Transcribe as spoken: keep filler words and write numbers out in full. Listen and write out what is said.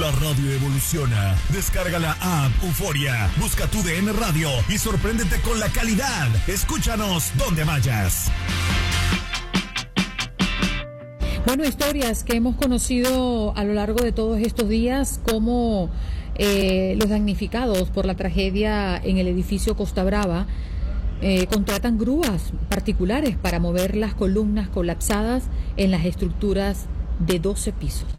La radio evoluciona. Descarga la app Euforia. Busca tu D N Radio y sorpréndete con la calidad. Escúchanos donde vayas. Bueno, historias que hemos conocido a lo largo de todos estos días, como eh, los damnificados por la tragedia en el edificio Costa Brava eh, contratan grúas particulares para mover las columnas colapsadas en las estructuras de doce pisos.